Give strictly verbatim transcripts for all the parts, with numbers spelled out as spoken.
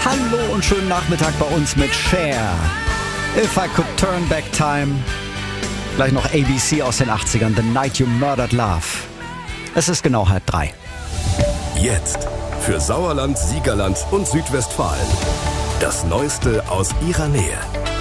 Hallo und schönen Nachmittag bei uns mit Cher. If I Could Turn Back Time. Gleich noch A B C aus den achtzigern, The Night You Murdered Love. Es ist genau halb drei. Jetzt für Sauerland, Siegerland und Südwestfalen. Das Neueste aus ihrer Nähe.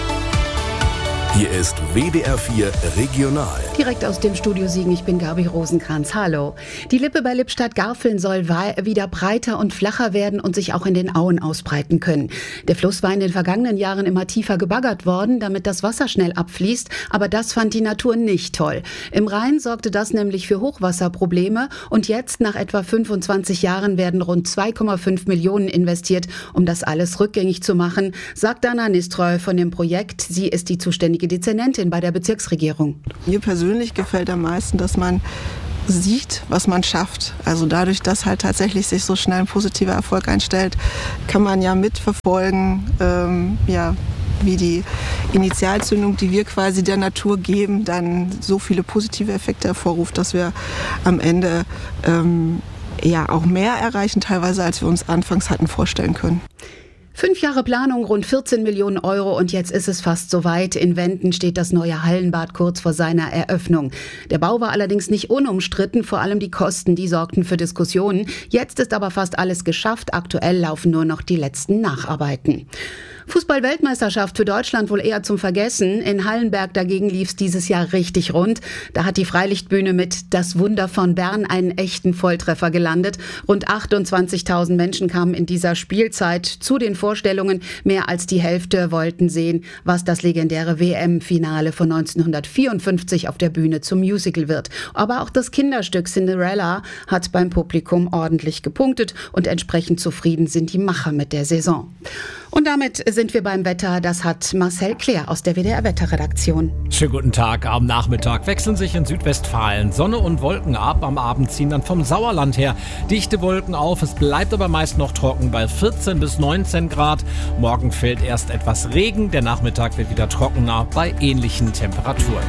Hier ist W D R vier Regional. Direkt aus dem Studio Siegen, ich bin Gabi Rosenkranz. Hallo. Die Lippe bei Lippstadt-Garfeln soll wieder breiter und flacher werden und sich auch in den Auen ausbreiten können. Der Fluss war in den vergangenen Jahren immer tiefer gebaggert worden, damit das Wasser schnell abfließt, aber das fand die Natur nicht toll. Im Rhein sorgte das nämlich für Hochwasserprobleme und jetzt, nach etwa fünfundzwanzig Jahren, werden rund zwei Komma fünf Millionen investiert, um das alles rückgängig zu machen, sagt Dana Nistreu von dem Projekt. Sie ist die zuständige Dezernentin bei der Bezirksregierung. Mir persönlich gefällt am meisten, dass man sieht, was man schafft. Also dadurch, dass halt tatsächlich sich so schnell ein positiver Erfolg einstellt, kann man ja mitverfolgen, ähm, ja, wie die Initialzündung, die wir quasi der Natur geben, dann so viele positive Effekte hervorruft, dass wir am Ende ähm, ja auch mehr erreichen, teilweise, als wir uns anfangs hatten vorstellen können. Fünf Jahre Planung, rund vierzehn Millionen Euro und jetzt ist es fast soweit. In Wenden steht das neue Hallenbad kurz vor seiner Eröffnung. Der Bau war allerdings nicht unumstritten, vor allem die Kosten, die sorgten für Diskussionen. Jetzt ist aber fast alles geschafft. Aktuell laufen nur noch die letzten Nacharbeiten. Fußball-Weltmeisterschaft für Deutschland wohl eher zum Vergessen. In Hallenberg dagegen lief es dieses Jahr richtig rund. Da hat die Freilichtbühne mit Das Wunder von Bern einen echten Volltreffer gelandet. Rund achtundzwanzigtausend Menschen kamen in dieser Spielzeit zu den Vorstellungen. Mehr als die Hälfte wollten sehen, was das legendäre W M-Finale von neunzehnhundertvierundfünfzig auf der Bühne zum Musical wird. Aber auch das Kinderstück Cinderella hat beim Publikum ordentlich gepunktet und entsprechend zufrieden sind die Macher mit der Saison. Und damit sind wir beim Wetter. Das hat Marcel Claire aus der W D R-Wetterredaktion. Schönen guten Tag. Am Nachmittag wechseln sich in Südwestfalen Sonne und Wolken ab. Am Abend ziehen dann vom Sauerland her dichte Wolken auf. Es bleibt aber meist noch trocken bei vierzehn bis neunzehn Grad. Morgen fällt erst etwas Regen. Der Nachmittag wird wieder trockener bei ähnlichen Temperaturen.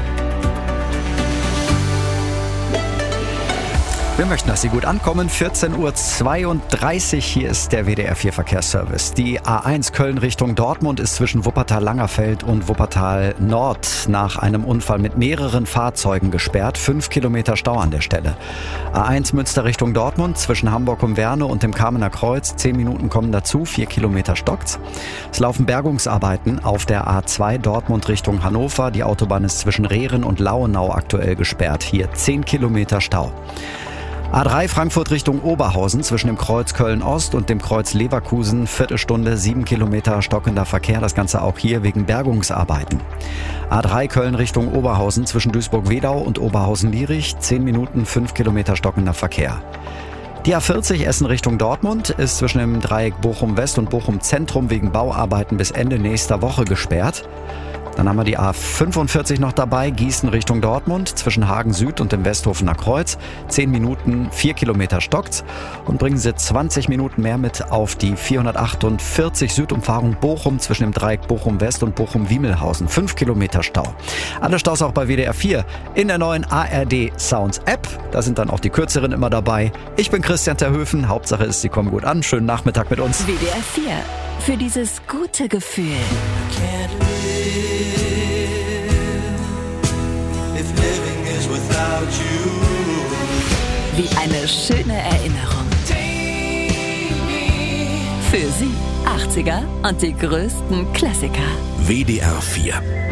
Wir möchten, dass Sie gut ankommen. vierzehn Uhr zweiunddreißig, hier ist der W D R vier Verkehrsservice. Die A eins Köln Richtung Dortmund ist zwischen Wuppertal-Langerfeld und Wuppertal-Nord nach einem Unfall mit mehreren Fahrzeugen gesperrt. Fünf Kilometer Stau an der Stelle. A eins Münster Richtung Dortmund zwischen Hamburg und Werne und dem Kamener Kreuz. Zehn Minuten kommen dazu, vier Kilometer stockt's. Es laufen Bergungsarbeiten auf der A zwei Dortmund Richtung Hannover. Die Autobahn ist zwischen Rehren und Lauenau aktuell gesperrt. Hier zehn Kilometer Stau. A drei Frankfurt Richtung Oberhausen zwischen dem Kreuz Köln-Ost und dem Kreuz Leverkusen. Viertelstunde, sieben Kilometer stockender Verkehr. Das Ganze auch hier wegen Bergungsarbeiten. A drei Köln Richtung Oberhausen zwischen Duisburg-Wedau und Oberhausen-Lierich. Zehn Minuten, fünf Kilometer stockender Verkehr. Die A vierzig Essen Richtung Dortmund ist zwischen dem Dreieck Bochum-West und Bochum-Zentrum wegen Bauarbeiten bis Ende nächster Woche gesperrt. Dann haben wir die A fünfundvierzig noch dabei, Gießen Richtung Dortmund, zwischen Hagen Süd und dem Westhofener Kreuz. Zehn Minuten, vier Kilometer stockt's. Und bringen Sie zwanzig Minuten mehr mit auf die vierhundertachtundvierzig Südumfahrung Bochum zwischen dem Dreieck Bochum-West und Bochum-Wiemelhausen. Fünf Kilometer Stau. Alle Staus auch bei W D R vier in der neuen A R D Sounds App. Da sind dann auch die kürzeren immer dabei. Ich bin Christian Terhöfen. Hauptsache ist, Sie kommen gut an. Schönen Nachmittag mit uns. W D R vier. Für dieses gute Gefühl. Wie eine schöne Erinnerung. Für Sie achtziger und die größten Klassiker. W D R vier.